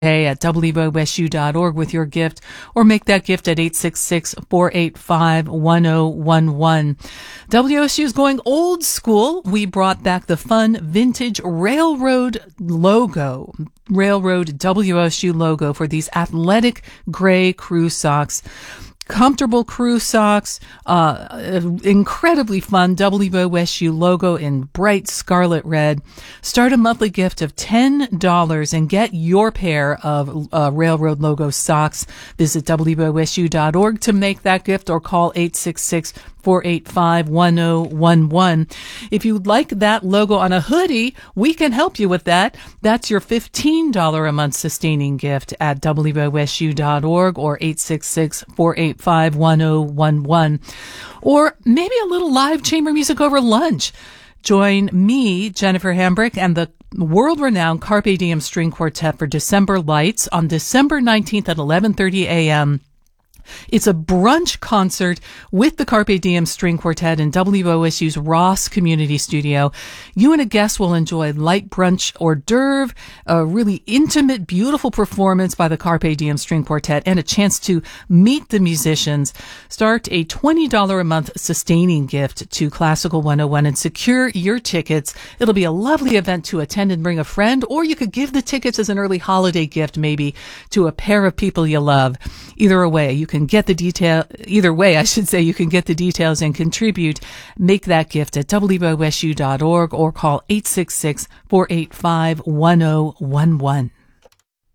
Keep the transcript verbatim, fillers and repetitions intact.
at w o s u dot org with your gift, or make that gift at eight six six, four eight five, one zero one one. W O S U is going old school. We brought back the fun vintage railroad logo, railroad W O S U logo for these athletic gray crew socks. Comfortable crew socks, uh, incredibly fun W O S U logo in bright scarlet red. Start a monthly gift of ten dollars and get your pair of uh, railroad logo socks. Visit w o s u dot org to make that gift, or call eight six six, four eight five, one zero one one. If you'd like that logo on a hoodie, we can help you with that. That's your fifteen dollars a month sustaining gift at w o s u dot org, or eight six six, four eight five, one zero one one. Or maybe a little live chamber music over lunch. Join me, Jennifer Hambrick, and the world-renowned Carpe Diem String Quartet for December Lights on December nineteenth at eleven thirty a.m. It's a brunch concert with the Carpe Diem String Quartet in W O S U's Ross Community Studio. You and a guest will enjoy light brunch hors d'oeuvre, a really intimate, beautiful performance by the Carpe Diem String Quartet, and a chance to meet the musicians. Start a twenty dollars a month sustaining gift to Classical one oh one and secure your tickets. It'll be a lovely event to attend and bring a friend, or you could give the tickets as an early holiday gift, maybe, to a pair of people you love. Either way, you can get the detail, either way, I should say, you can get the details and contribute. Make that gift at w o s u dot org, or call eight six six, four eight five, one zero one one.